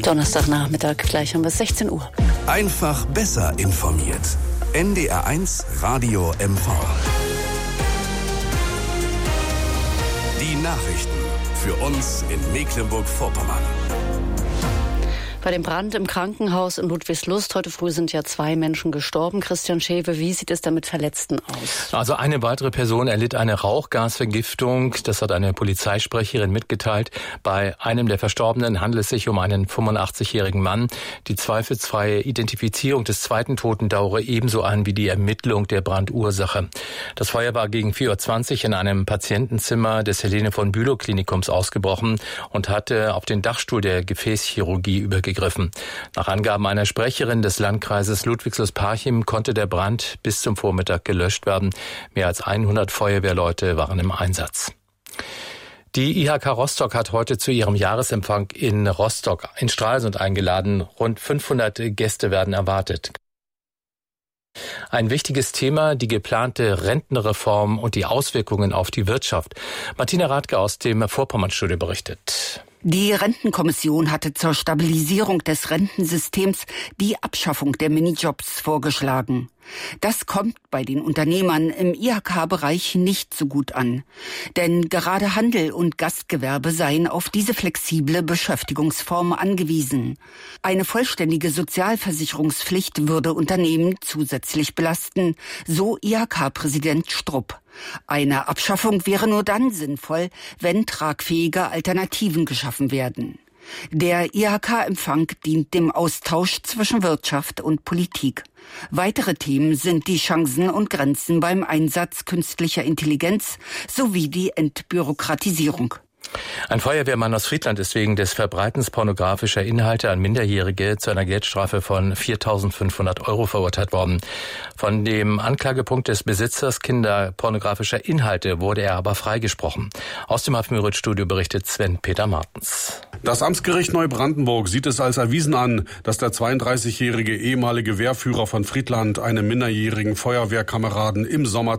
Donnerstagnachmittag, gleich um bis 16 Uhr. Einfach besser informiert. NDR1 Radio MV. Die Nachrichten für uns in Mecklenburg-Vorpommern. Bei dem Brand im Krankenhaus in Ludwigslust heute früh sind ja 2 Menschen gestorben. Christian Schewe, wie sieht es da mit Verletzten aus? Also eine weitere Person erlitt eine Rauchgasvergiftung. Das hat eine Polizeisprecherin mitgeteilt. Bei einem der Verstorbenen handelt es sich um einen 85-jährigen Mann. Die zweifelsfreie Identifizierung des zweiten Toten dauere ebenso an wie die Ermittlung der Brandursache. Das Feuer war gegen 4:20 Uhr in einem Patientenzimmer des Helene von Bülow Klinikums ausgebrochen und hatte auf den Dachstuhl der Gefäßchirurgie übergegriffen. Nach Angaben einer Sprecherin des Landkreises Ludwigslust-Parchim konnte der Brand bis zum Vormittag gelöscht werden. Mehr als 100 Feuerwehrleute waren im Einsatz. Die IHK Rostock hat heute zu ihrem Jahresempfang in Rostock in Stralsund eingeladen. Rund 500 Gäste werden erwartet. Ein wichtiges Thema, die geplante Rentenreform und die Auswirkungen auf die Wirtschaft. Martina Radke aus dem Vorpommernstudio berichtet. Die Rentenkommission hatte zur Stabilisierung des Rentensystems die Abschaffung der Minijobs vorgeschlagen. Das kommt bei den Unternehmern im IHK-Bereich nicht so gut an. Denn gerade Handel und Gastgewerbe seien auf diese flexible Beschäftigungsform angewiesen. Eine vollständige Sozialversicherungspflicht würde Unternehmen zusätzlich belasten, so IHK-Präsident Strupp. Eine Abschaffung wäre nur dann sinnvoll, wenn tragfähige Alternativen geschaffen werden. Der IHK-Empfang dient dem Austausch zwischen Wirtschaft und Politik. Weitere Themen sind die Chancen und Grenzen beim Einsatz künstlicher Intelligenz sowie die Entbürokratisierung. Ein Feuerwehrmann aus Friedland ist wegen des Verbreitens pornografischer Inhalte an Minderjährige zu einer Geldstrafe von 4.500 € verurteilt worden. Von dem Anklagepunkt des Besitzers kinderpornografischer Inhalte wurde er aber freigesprochen. Aus dem Hafenmüritz-Studio berichtet Sven-Peter Martens. Das Amtsgericht Neubrandenburg sieht es als erwiesen an, dass der 32-jährige ehemalige Wehrführer von Friedland einem minderjährigen Feuerwehrkameraden im Sommer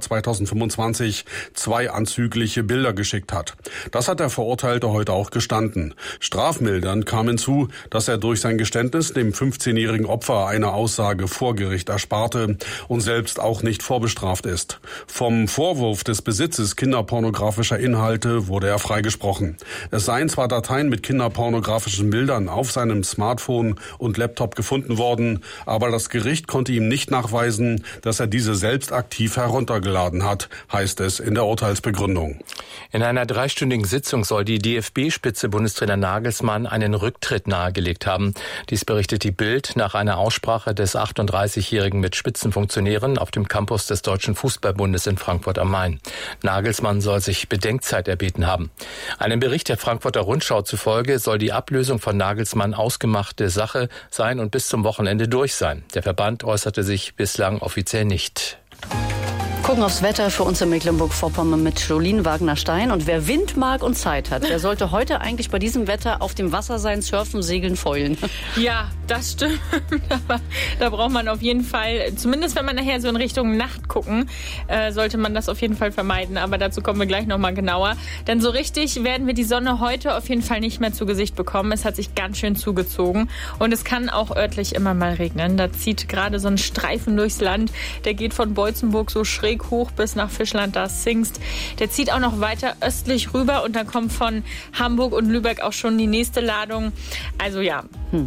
2025 2 anzügliche Bilder geschickt hat. Das hat der Verurteilte heute auch gestanden. Strafmildernd kam hinzu, dass er durch sein Geständnis dem 15-jährigen Opfer eine Aussage vor Gericht ersparte und selbst auch nicht vorbestraft ist. Vom Vorwurf des Besitzes kinderpornografischer Inhalte wurde er freigesprochen. Es seien zwar Dateien mit kinderpornografischen Bildern auf seinem Smartphone und Laptop gefunden worden, aber das Gericht konnte ihm nicht nachweisen, dass er diese selbst aktiv heruntergeladen hat, heißt es in der Urteilsbegründung. In einer 3-stündigen Sitzung soll die DFB-Spitze Bundestrainer Nagelsmann einen Rücktritt nahegelegt haben. Dies berichtet die Bild nach einer Aussprache des 38-Jährigen mit Spitzenfunktionären auf dem Campus des Deutschen Fußballbundes in Frankfurt am Main. Nagelsmann soll sich Bedenkzeit erbeten haben. Einem Bericht der Frankfurter Rundschau zufolge soll die Ablösung von Nagelsmann ausgemachte Sache sein und bis zum Wochenende durch sein. Der Verband äußerte sich bislang offiziell nicht. Gucken aufs Wetter für uns in Mecklenburg-Vorpommern mit Jolien Wagner-Stein. Und wer Wind mag und Zeit hat, der sollte heute eigentlich bei diesem Wetter auf dem Wasser sein, surfen, segeln, fäulen. Ja, das stimmt. Aber da braucht man auf jeden Fall, zumindest wenn man nachher so in Richtung Nacht gucken, sollte man das auf jeden Fall vermeiden. Aber dazu kommen wir gleich nochmal genauer. Denn so richtig werden wir die Sonne heute auf jeden Fall nicht mehr zu Gesicht bekommen. Es hat sich ganz schön zugezogen. Und es kann auch örtlich immer mal regnen. Da zieht gerade so ein Streifen durchs Land. Der geht von Beutzenburg so schräg hoch bis nach Fischland, da Zingst. Der zieht auch noch weiter östlich rüber und dann kommt von Hamburg und Lübeck auch schon die nächste Ladung. Also ja,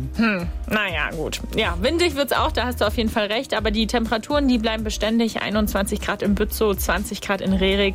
naja, gut. Ja, windig wird's auch, da hast du auf jeden Fall recht, aber die Temperaturen, die bleiben beständig. 21 Grad in Bützow, 20 Grad in Rehrig,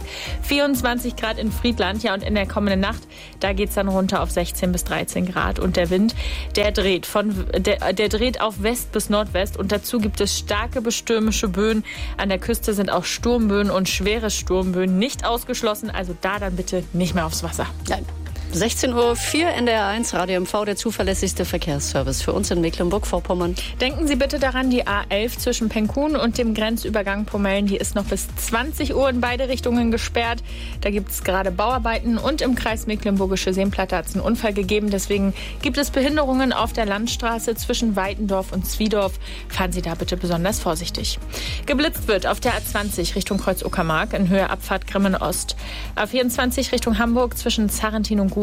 24 Grad in Friedland. Ja, und in der kommenden Nacht, da geht's dann runter auf 16 bis 13 Grad. Und der Wind, der dreht dreht auf West bis Nordwest und dazu gibt es starke bis stürmische Böen. An der Küste sind auch Sturmböen und schwere Sturmböen nicht ausgeschlossen. Also da dann bitte nicht mehr aufs Wasser. Nein. 16:04 Uhr, NDR1, Radio MV, der zuverlässigste Verkehrsservice für uns in Mecklenburg-Vorpommern. Denken Sie bitte daran, die A11 zwischen Penkun und dem Grenzübergang Pomellen, die ist noch bis 20 Uhr in beide Richtungen gesperrt. Da gibt es gerade Bauarbeiten und im Kreis Mecklenburgische Seenplatte hat es einen Unfall gegeben. Deswegen gibt es Behinderungen auf der Landstraße zwischen Weitendorf und Zwiedorf. Fahren Sie da bitte besonders vorsichtig. Geblitzt wird auf der A20 Richtung Kreuz Uckermark in Höhe Abfahrt Grimmen Ost. A24 Richtung Hamburg zwischen Zarrentin und Gut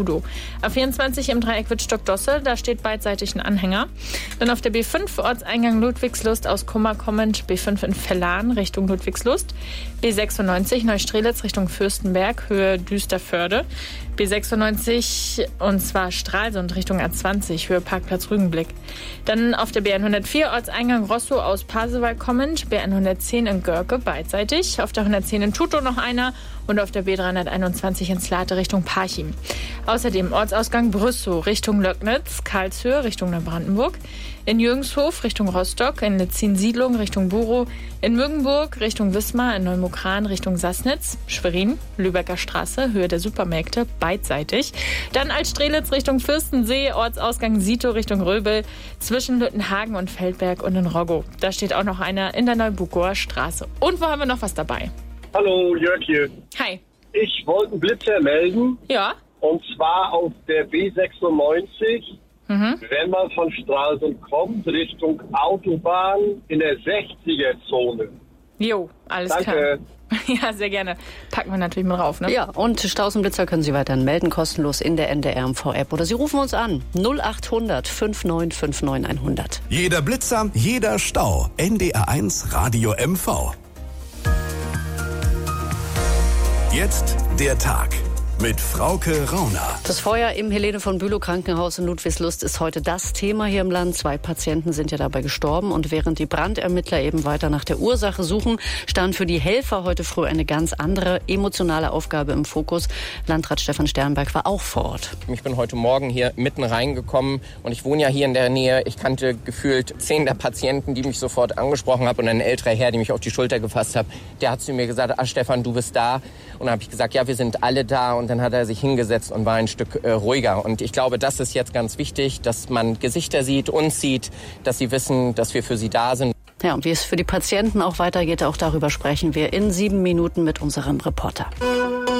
Budow. A24 im Dreieck Wittstock-Dosse, da steht beidseitig ein Anhänger. Dann auf der B5 Ortseingang Ludwigslust aus Kummer kommend, B5 in Vellan Richtung Ludwigslust, B96 Neustrelitz Richtung Fürstenberg, Höhe Düsterförde, B96 und zwar Stralsund Richtung A20, Höhe Parkplatz Rügenblick. Dann auf der B104 Ortseingang Rostow aus Pasewalk kommend, B110 in Görke beidseitig, auf der 110 in Tutow noch einer und auf der B321 in Slate Richtung Parchim. Außerdem Ortsausgang Brüssow Richtung Löcknitz, Karlshöhe Richtung Neubrandenburg, in Jürgenshof Richtung Rostock, in Letzin-Siedlung Richtung Burow, in Müggenburg Richtung Wismar, in Neumokran Richtung Sassnitz, Schwerin, Lübecker Straße, Höhe der Supermärkte, beidseitig. Dann Altstrelitz Richtung Fürstensee, Ortsausgang Sito Richtung Röbel, zwischen Lüttenhagen und Feldberg und in Roggow. Da steht auch noch einer in der Neubugower Straße. Und wo haben wir noch was dabei? Hallo, Jörg hier. Hi. Ich wollte einen Blitzer melden. Ja. Und zwar auf der B96. Wenn man von Stralsund kommt, Richtung Autobahn in der 60er-Zone. Jo, alles Danke. klar. Ja, sehr gerne. Packen wir natürlich mal rauf, ne? Ja, und Staus und Blitzer können Sie weiterhin melden, kostenlos in der NDR-MV-App. Oder Sie rufen uns an, 0800 5959 100. Jeder Blitzer, jeder Stau. NDR1 Radio MV. Jetzt der Tag mit Frauke Rauner. Das Feuer im Helene von Bülow Krankenhaus in Ludwigslust ist heute das Thema hier im Land. 2 Patienten sind ja dabei gestorben. Und während die Brandermittler eben weiter nach der Ursache suchen, stand für die Helfer heute früh eine ganz andere emotionale Aufgabe im Fokus. Landrat Stefan Sternberg war auch vor Ort. Ich bin heute Morgen hier mitten reingekommen und ich wohne ja hier in der Nähe. Ich kannte gefühlt 10 der Patienten, die mich sofort angesprochen haben, und ein älterer Herr, der mich auf die Schulter gefasst hat. Der hat zu mir gesagt, Stefan, du bist da. Und dann habe ich gesagt, ja, wir sind alle da. Und dann hat er sich hingesetzt und war ein Stück ruhiger. Und ich glaube, das ist jetzt ganz wichtig, dass man Gesichter sieht, uns sieht, dass sie wissen, dass wir für sie da sind. Ja, und wie es für die Patienten auch weitergeht, auch darüber sprechen wir in 7 Minuten mit unserem Reporter.